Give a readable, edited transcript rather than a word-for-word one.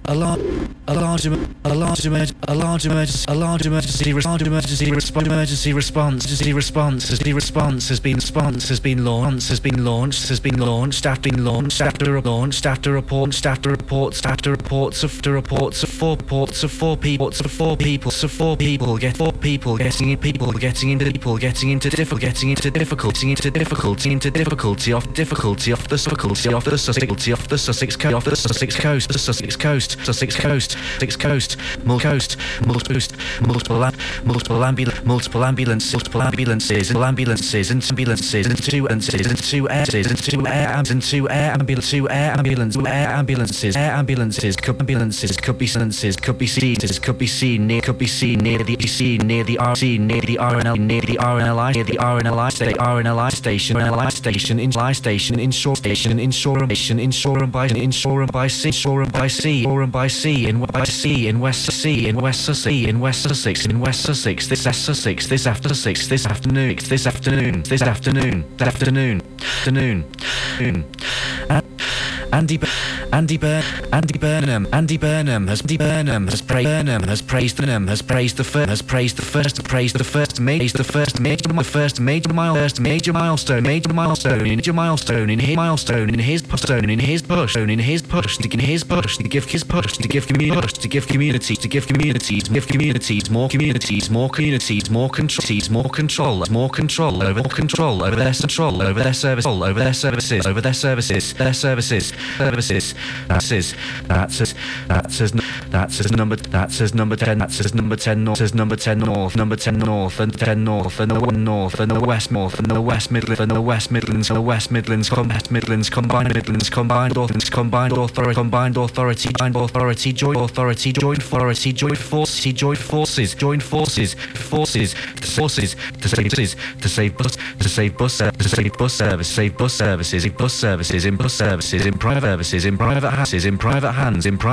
A large emergency response has been launched after reports of four people getting into difficulty off the Sussex coast, multiple ambulances and two air ambulances could be seen near the RNLI station, inshore by sea in West Sussex this afternoon. Andy Burnham has praised the first major milestone in his push to give communities more control over their services. That's as number 10 north and the West Midlands combined authority joint forces to save bus services in private hands